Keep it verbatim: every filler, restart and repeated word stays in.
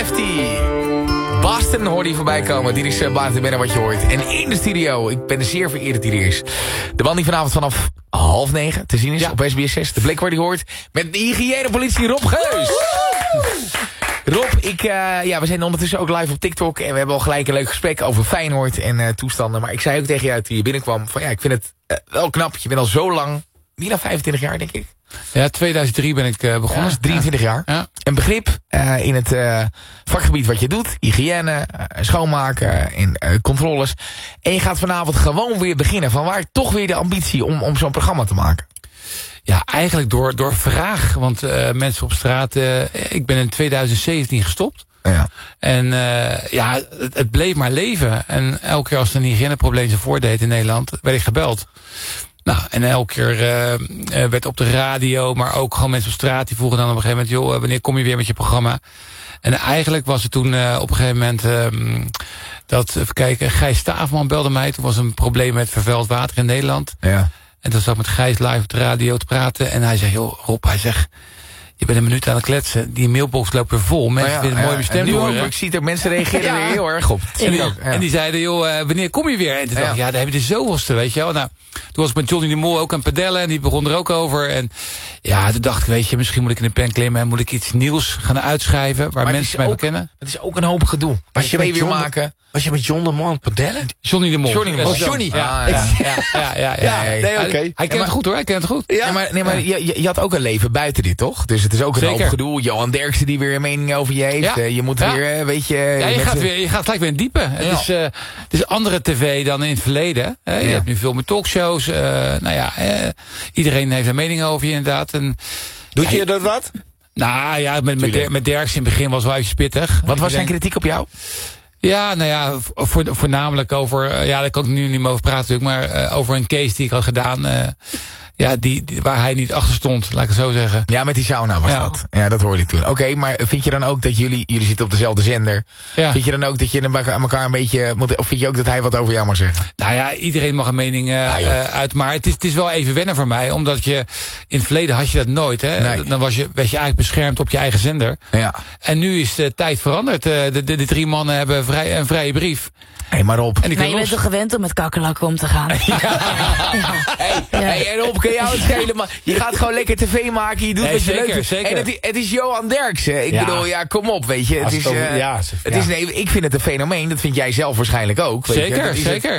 vijftig. Boston hoorde je voorbij komen. Dit is uh, Baas Binnen wat je hoort. En in de studio, ik ben zeer vereerd dat hij er is. De man die vanavond vanaf half negen te zien is ja. op S B S zes. De blik waar die hoort. Met de hygiënepolitie Rob Geus. Rob, ik, uh, ja, we zijn ondertussen ook live op TikTok. En we hebben al gelijk een leuk gesprek over Feyenoord en uh, toestanden. Maar ik zei ook tegen je uit toen je binnenkwam. Van ja, ik vind het uh, wel knap. Je bent al zo lang. Meer dan vijfentwintig jaar, denk ik. Ja, tweeduizend drie ben ik uh, begonnen. Ja, drieëntwintig jaar. Ja. Een begrip uh, in het uh, vakgebied wat je doet. Hygiëne, uh, schoonmaken en uh, controles. En je gaat vanavond gewoon weer beginnen. Vanwaar toch weer de ambitie om, om zo'n programma te maken? Ja, eigenlijk door, door vraag. Want uh, mensen op straat... Uh, ik ben in tweeduizend zeventien gestopt. Ja. En uh, ja, het, het bleef maar leven. En elke keer als er een hygiëneprobleem zich voordeed in Nederland, werd ik gebeld. Nou, en elke keer uh, werd op de radio, maar ook gewoon mensen op straat, die vroegen dan op een gegeven moment, joh, wanneer kom je weer met je programma? En eigenlijk was het toen uh, op een gegeven moment uh, dat, even kijken, Gijs Staafman belde mij. Toen was een probleem met vervuild water in Nederland. Ja. En toen zat ik met Gijs live op de radio te praten. En hij zei, joh, Rob, hij zegt, je bent een minuut aan het kletsen. Die mailbox loopt weer vol. Mensen oh ja, vinden het ja, mooi bestemd horen. Ik zie dat mensen reageren ja. er heel erg op. En die, ook, ja. en die zeiden, joh, uh, wanneer kom je weer? En toen ja. dacht ik, ja, daar heb je de zoveelste, weet je wel. Nou, toen was ik met Johnny de Mol ook aan het padellen. En die begon er ook over. En ja, toen dacht ik, weet je, misschien moet ik in de pen klimmen. En moet ik iets nieuws gaan uitschrijven. Waar maar mensen mij wel ook, kennen. Het is ook een hoop gedoe. Was je weer John, maken. Was je met John de Mol aan het padellen? Johnny de Mol. Johnny de Mol. Oh, Johnny. Ja, ja, ja, ja, ja, ja, ja. Ja, nee, oké. Hij, hij kent het goed hoor, hij kent het goed. Ja, ja maar, nee, maar ja. je, je had ook een leven buiten dit, toch? Dus het is ook een Zeker. hoop gedoe. Johan Derksen die weer een mening over je heeft. Ja. Je moet ja. weer, weet je... Ja, je, met gaat de... weer, je gaat gelijk weer in diepe. Ja. Het, is, uh, het is andere tv dan in het verleden. Hè? Je ja. hebt nu veel meer talkshows. Uh, nou ja, uh, iedereen heeft een mening over je inderdaad. En, Doet ja, je dat wat? Nou ja, met, met, Der, met Derksen in het begin was wel even pittig. Wat was zijn kritiek op jou? Ja, nou ja, voor, voornamelijk over... Ja, daar kan ik nu niet meer over praten natuurlijk. Maar uh, over een case die ik had gedaan... Uh, ja, die, die, waar hij niet achter stond, laat ik het zo zeggen. Ja, met die sauna was ja. dat. Ja, dat hoorde ik toen. Oké, okay, maar vind je dan ook dat jullie... Jullie zitten op dezelfde zender. Ja. Vind je dan ook dat je aan elkaar een beetje... Moet, of vind je ook dat hij wat over jou mag zeggen? Nou ja, iedereen mag een mening uh, ja, uh, uit. Maar het is, het is wel even wennen voor mij. Omdat je... In het verleden had je dat nooit. Hè? Nee. Dan was je, werd je eigenlijk beschermd op je eigen zender. Ja. En nu is de tijd veranderd. Uh, de, de, de drie mannen hebben vrij, een vrije brief. Hé, hey, maar op. Maar je bent toch gewend om met kakkerlakken om te gaan? Ja. ja. Hey, ja. Hey, en op, kan jou het schelen, maar je gaat gewoon lekker tv maken, je doet hey, wat je zeker, leuk vindt. Zeker. En het, het is Johan Derksen. Ik ja. bedoel, ja, kom op, weet je. Het is, uh, ja, het is, nee, ik vind het een fenomeen, dat vind jij zelf waarschijnlijk ook. Weet zeker, je. Dat is zeker.